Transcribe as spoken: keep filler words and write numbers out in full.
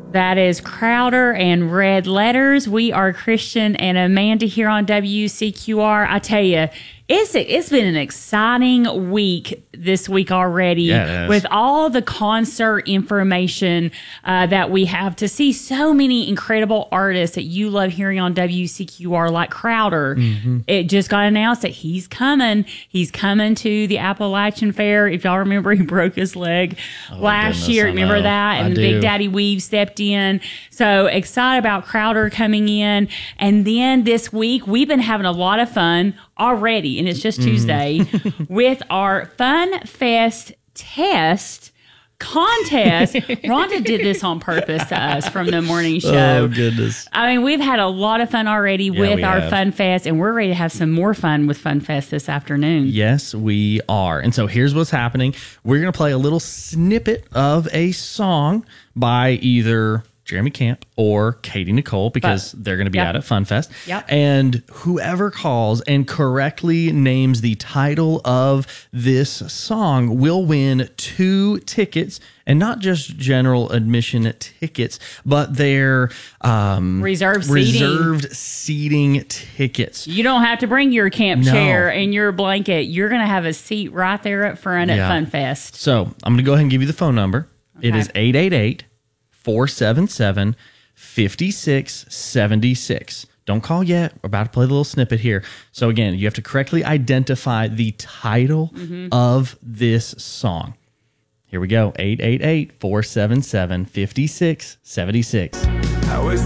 That is Crowder and Red Letters. We are Christian and Amanda here on W C Q R. I tell you, it's it's been an exciting week this week already yeah, with all the concert information uh, that we have to see so many incredible artists that you love hearing on W C Q R, like Crowder. Mm-hmm. It just got announced that he's coming. He's coming to the Appalachian Fair. If y'all remember, he broke his leg oh, last goodness, year. Remember that? And I the do. Big Daddy Weave stepped in. So excited about Crowder coming in. And then this week, we've been having a lot of fun already, and it's just Tuesday, mm. with our Fun Fest test contest. Rhonda did this on purpose to us from the morning show. Oh, goodness. I mean, we've had a lot of fun already yeah, with our have. Fun Fest, and we're ready to have some more fun with Fun Fest this afternoon. Yes, we are. And so here's what's happening. We're going to play a little snippet of a song by either Jeremy Camp or Katie Nicole, because but, they're going to be yep. out at Fun Fest. Yep. And whoever calls and correctly names the title of this song will win two tickets, and not just general admission tickets, but their um, reserved reserved seating. seating tickets. You don't have to bring your camp no. chair and your blanket. You're going to have a seat right there up front yeah. at Fun Fest. So I'm going to go ahead and give you the phone number. Okay. It is eight eight eight, four seven seven, five six seven six. Don't call yet. We're about to play the little snippet here. So again, you have to correctly identify the title mm-hmm. of this song. Here we go. eight eight eight, four seven seven, five six seven six. How is